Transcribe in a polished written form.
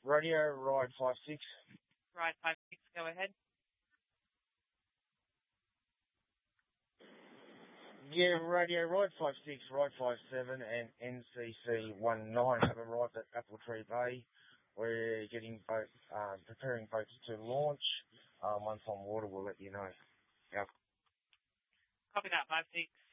Radio Ride 56. Ride 56, go ahead. Yeah, Radio Ride 56, Ride 57 and NCC 19 have arrived at Apple Tree Bay. We're getting both, preparing boats to launch. Once on water, we'll let you know. Yep. Copy that, 56.